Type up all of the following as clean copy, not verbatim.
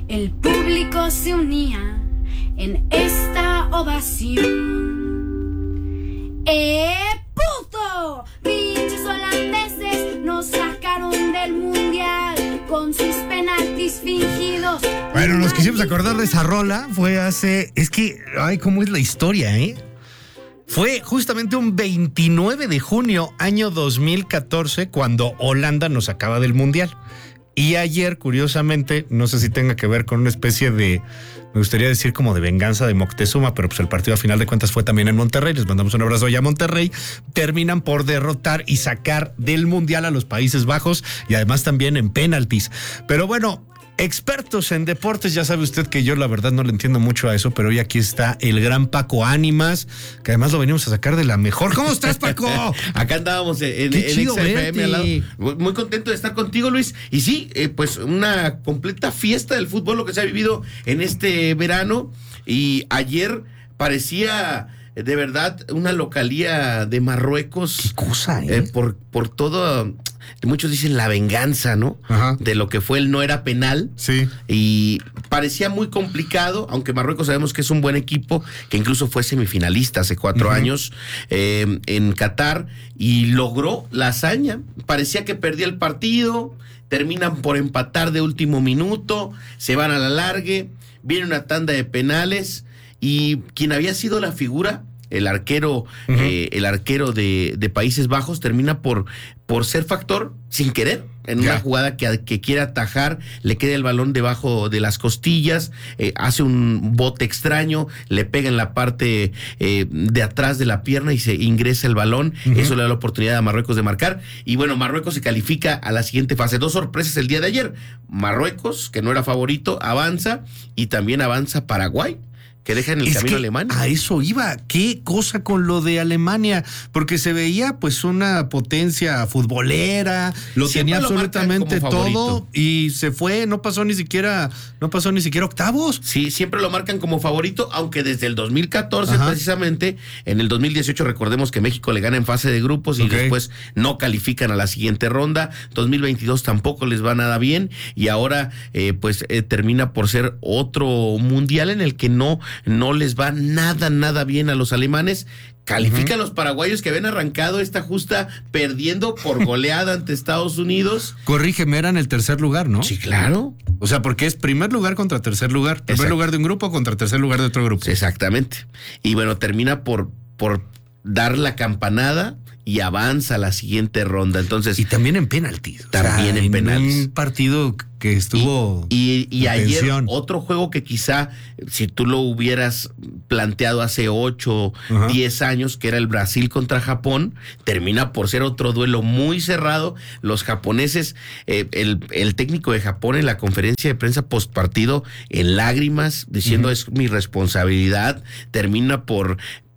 El público se unía en esta ovación. ¡Puto! Pinches holandeses nos sacaron del mundial con sus penaltis fingidos. Bueno, nos quisimos acordar de esa rola. Fue hace... Es que, ay, cómo es la historia, ¿eh? Fue justamente un 29 de junio, año 2014, cuando Holanda nos sacaba del mundial. Y ayer, curiosamente, no sé si tenga que ver con una especie de, me gustaría decir como de venganza de Moctezuma, pero pues el partido a final de cuentas fue también en Monterrey. Les mandamos un abrazo allá a Monterrey. Terminan por derrotar y sacar del mundial a los Países Bajos y además también en penaltis. Pero bueno, expertos en deportes, ya sabe usted que yo la verdad no le entiendo mucho a eso, pero hoy aquí está el gran Paco Ánimas, que además lo venimos a sacar de la mejor. ¿Cómo estás, Paco? Acá andábamos en XFM al lado. Muy contento de estar contigo, Luis. Y sí, pues una completa fiesta del fútbol lo que se ha vivido en este verano. Y ayer parecía de verdad una localía de Marruecos. ¿Qué cosa, eh? Por todo... Muchos dicen la venganza, ¿no? Ajá. De lo que fue el no era penal. Sí. Y parecía muy complicado, aunque Marruecos sabemos que es un buen equipo, que incluso fue semifinalista hace 4 años en Qatar y logró la hazaña. Parecía que perdía el partido, terminan por empatar de último minuto, se van a la largue, viene una tanda de penales y quien había sido la figura, el arquero de Países Bajos, termina por ser factor sin querer en una jugada que quiere atajar, le queda el balón debajo de las costillas, hace un bote extraño, le pega en la parte de atrás de la pierna y se ingresa el balón. Eso le da la oportunidad a Marruecos de marcar. Y bueno, Marruecos se califica a la siguiente fase. 2 sorpresas el día de ayer. Marruecos, que no era favorito, avanza, y también avanza Paraguay, que deja en el camino a Alemania. A eso iba. ¿Qué cosa con lo de Alemania? Porque se veía pues una potencia futbolera, lo tenía absolutamente todo y se fue, no pasó ni siquiera octavos. Sí, siempre lo marcan como favorito, aunque desde el 2014 precisamente, en el 2018 recordemos que México le gana en fase de grupos y después no califican a la siguiente ronda. 2022 tampoco les va nada bien y ahora termina por ser otro mundial en el que no les va nada bien a los alemanes. Califican los paraguayos, que habían arrancado esta justa perdiendo por goleada ante Estados Unidos. Corrígeme, eran el tercer lugar, ¿no? Sí, claro. O sea, porque es primer lugar contra tercer lugar. Primer lugar de un grupo contra tercer lugar de otro grupo. Exactamente. Y bueno, termina por dar la campanada y avanza a la siguiente ronda. Entonces, y también en penaltis. También en penaltis. Un partido que estuvo y ayer otro juego que quizá si tú lo hubieras planteado hace 8, 10 años, que era el Brasil contra Japón, termina por ser otro duelo muy cerrado. Los japoneses, el técnico de Japón en la conferencia de prensa post partido en lágrimas, diciendo es mi responsabilidad, termina por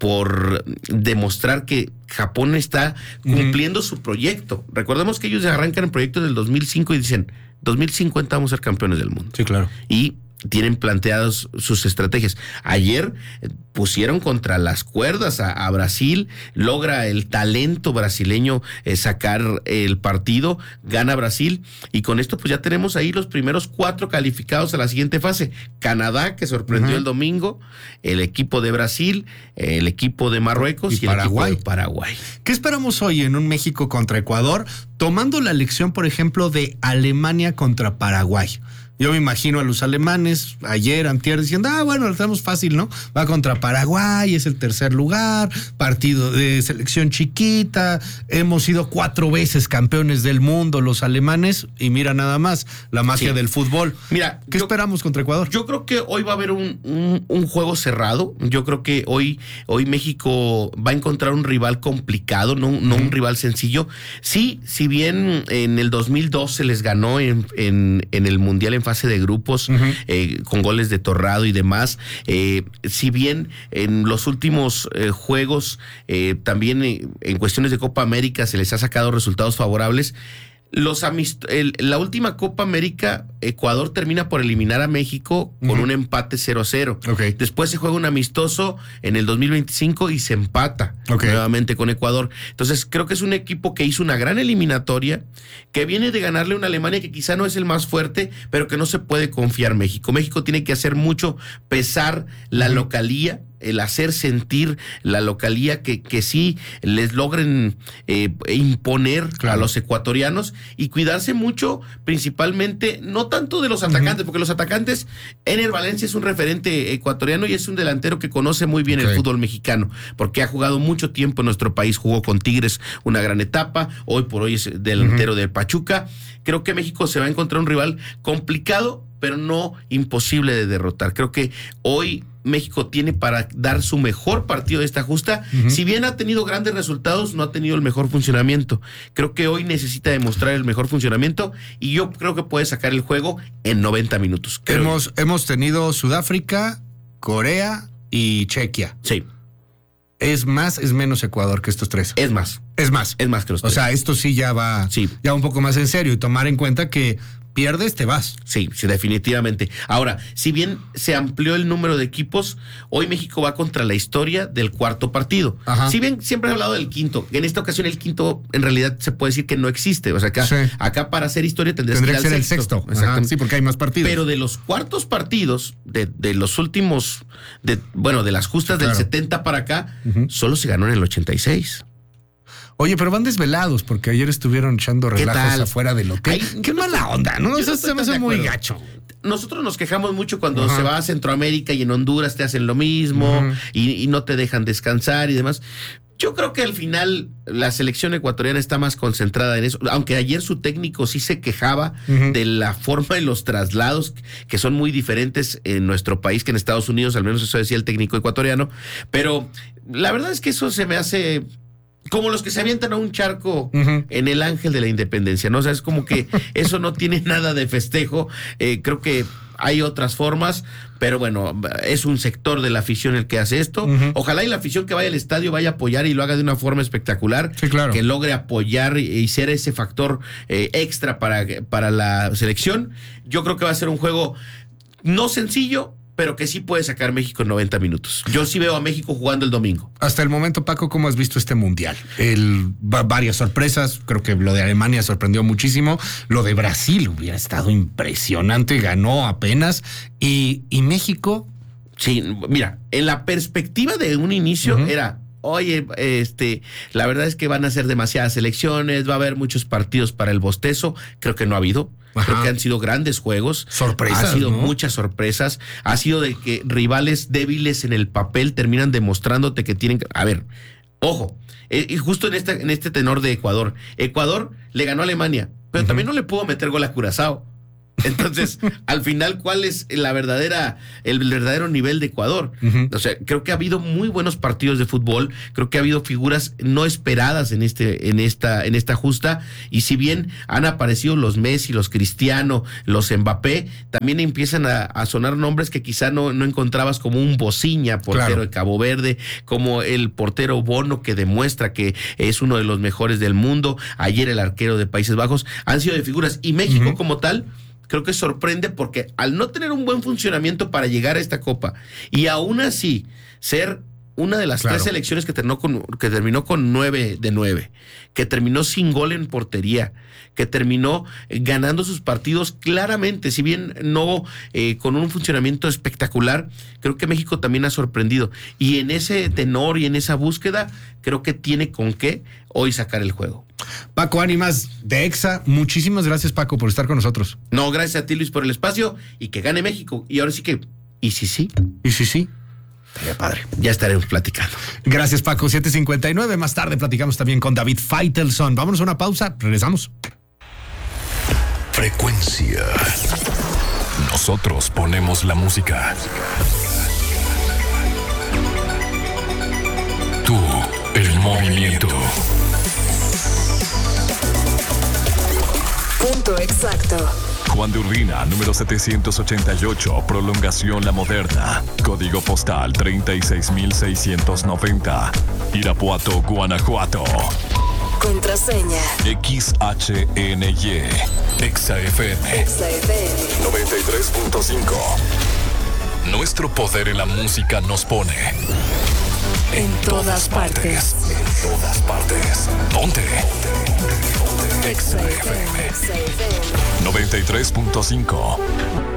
demostrar que Japón está cumpliendo su proyecto. Recordemos que ellos arrancan el proyecto del 2005 y dicen 2050 vamos a ser campeones del mundo. Sí, claro. Y tienen planteadas sus estrategias. Ayer pusieron contra las cuerdas a Brasil, logra el talento brasileño sacar el partido, gana Brasil, y con esto pues ya tenemos ahí los primeros 4 calificados a la siguiente fase. Canadá, que sorprendió el domingo, el equipo de Brasil, el equipo de Marruecos y Paraguay. El equipo de Paraguay. ¿Qué esperamos hoy en un México contra Ecuador, tomando la lección, por ejemplo, de Alemania contra Paraguay? Yo me imagino a los alemanes ayer, antier, diciendo, bueno, lo tenemos fácil, ¿no? Va contra Paraguay, es el tercer lugar, partido de selección chiquita, hemos sido 4 veces campeones del mundo los alemanes, y mira nada más, la magia del fútbol. Mira, ¿qué esperamos contra Ecuador? Yo creo que hoy va a haber un juego cerrado. Yo creo que hoy México va a encontrar un rival complicado, no un rival sencillo. Sí, si bien en el 2002 se les ganó en el Mundial en fase de grupos, con goles de Torrado y demás, si bien en los últimos juegos también en cuestiones de Copa América se les ha sacado resultados favorables, La última Copa América, Ecuador termina por eliminar a México con un empate 0-0. Okay. Después se juega un amistoso en el 2025 y se empata nuevamente con Ecuador. Entonces creo que es un equipo que hizo una gran eliminatoria, que viene de ganarle a una Alemania que quizá no es el más fuerte, pero que no se puede confiar México. México tiene que hacer mucho pesar la localía, el hacer sentir la localía que sí les logren imponer a los ecuatorianos y cuidarse mucho, principalmente, no tanto de los atacantes, porque los atacantes, Ener Valencia es un referente ecuatoriano y es un delantero que conoce muy bien el fútbol mexicano, porque ha jugado mucho tiempo en nuestro país, jugó con Tigres una gran etapa, hoy por hoy es delantero del Pachuca. Creo que México se va a encontrar un rival complicado, pero no imposible de derrotar. Creo que hoy México tiene para dar su mejor partido de esta justa. Si bien ha tenido grandes resultados, no ha tenido el mejor funcionamiento. Creo que hoy necesita demostrar el mejor funcionamiento y yo creo que puede sacar el juego en 90 minutos. Hemos tenido Sudáfrica, Corea y Chequia. Sí. ¿Es más, es menos Ecuador que estos tres? Es más. Es más. Es más que los tres. O sea, esto sí ya va ya un poco más en serio y tomar en cuenta que pierdes, te vas. Sí, definitivamente. Ahora, si bien se amplió el número de equipos, hoy México va contra la historia del cuarto partido. Ajá. Si bien siempre he hablado del quinto, en esta ocasión el quinto en realidad se puede decir que no existe. O sea, acá para hacer historia tendría que ser el sexto. Ajá, sí, porque hay más partidos. Pero de los cuartos partidos, de los últimos, de las justas del 70 para acá, solo se ganó en el 86. Oye, pero van desvelados porque ayer estuvieron echando relajos afuera del hotel. Qué mala onda, ¿no? Eso se me hace muy gacho. Nosotros nos quejamos mucho cuando se va a Centroamérica y en Honduras te hacen lo mismo y no te dejan descansar y demás. Yo creo que al final la selección ecuatoriana está más concentrada en eso, aunque ayer su técnico sí se quejaba de la forma de los traslados, que son muy diferentes en nuestro país que en Estados Unidos, al menos eso decía el técnico ecuatoriano, pero la verdad es que eso se me hace como los que se avientan a un charco en el Ángel de la Independencia, ¿no? O sea, es como que eso no tiene nada de festejo. Creo que hay otras formas, pero bueno, es un sector de la afición el que hace esto. Ojalá y la afición que vaya al estadio vaya a apoyar y lo haga de una forma espectacular. Sí, claro. Que logre apoyar y ser ese factor extra para la selección. Yo creo que va a ser un juego no sencillo, pero que sí puede sacar México en 90 minutos. Yo sí veo a México jugando el domingo. Hasta el momento, Paco, ¿cómo has visto este mundial? Varias sorpresas, creo que lo de Alemania sorprendió muchísimo, lo de Brasil hubiera estado impresionante, ganó apenas, y México... Sí, mira, en la perspectiva de un inicio era... Oye, la verdad es que van a ser demasiadas elecciones, va a haber muchos partidos para el bostezo, creo que no ha habido. Creo que han sido grandes juegos. Sorpresas. Ha sido muchas sorpresas. Ha sido de que rivales débiles en el papel terminan demostrándote que tienen que... A ver, ojo, y justo en este tenor de Ecuador. Ecuador le ganó a Alemania, pero también no le pudo meter gol a Curazao. Entonces, al final, ¿cuál es el verdadero nivel de Ecuador? O sea, creo que ha habido muy buenos partidos de fútbol, creo que ha habido figuras no esperadas en esta justa, y si bien han aparecido los Messi, los Cristiano, los Mbappé, también empiezan a sonar nombres que quizá no encontrabas, como un Bociña, portero de Cabo Verde, como el portero Bono, que demuestra que es uno de los mejores del mundo, ayer el arquero de Países Bajos, han sido de figuras, y México como tal creo que sorprende porque al no tener un buen funcionamiento para llegar a esta Copa y aún así ser una de las tres selecciones que terminó con 9 de 9, que terminó sin gol en portería, que terminó ganando sus partidos claramente, si bien no con un funcionamiento espectacular, creo que México también ha sorprendido. Y en ese tenor y en esa búsqueda, creo que tiene con qué hoy sacar el juego. Paco Ánimas de EXA, muchísimas gracias, Paco, por estar con nosotros. No, gracias a ti, Luis, por el espacio y que gane México. Y ahora sí que, ¿y si sí? ¿Y si sí? Estaría padre. Ya estaremos platicando. Gracias, Paco. 7:59. Más tarde platicamos también con David Faitelson. Vámonos a una pausa. Regresamos. Frecuencia. Nosotros ponemos la música. Tú, el movimiento. Punto exacto. Juan de Urbina, número 788, prolongación La Moderna, código postal 36690, Irapuato, Guanajuato. contraseña. XHNY. Exa FM. Exa FM. 93.5. Nuestro poder en la música nos pone en todas partes. En todas partes. Ponte. Exa FM. 93.5.